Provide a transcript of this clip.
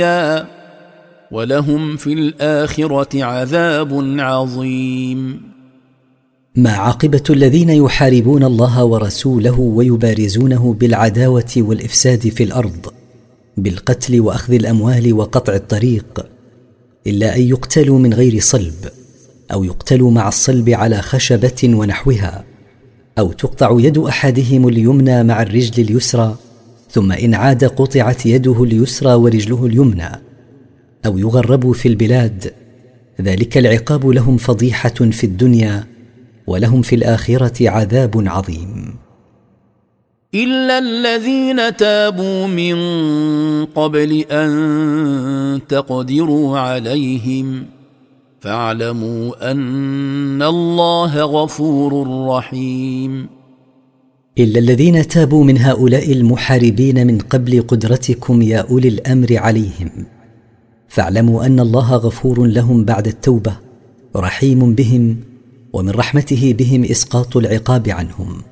ولهم في الآخرة عذاب عظيم. ما عاقبة الذين يحاربون الله ورسوله ويبارزونه بالعداوة والإفساد في الأرض بالقتل وأخذ الأموال وقطع الطريق، إلا أن يقتلوا من غير صلب، أو يقتلوا مع الصلب على خشبة ونحوها، أو تقطع يد أحدهم اليمنى مع الرجل اليسرى، ثم إن عاد قطعت يده اليسرى ورجله اليمنى، أو يغربوا في البلاد. ذلك العقاب لهم فضيحة في الدنيا، ولهم في الآخرة عذاب عظيم. إلا الذين تابوا من قبل أن تقدروا عليهم فاعلموا أن الله غفور رحيم. إلا الذين تابوا من هؤلاء المحاربين من قبل قدرتكم يا أولي الأمر عليهم، فاعلموا أن الله غفور لهم بعد التوبة، رحيم بهم، ومن رحمته بهم إسقاط العقاب عنهم.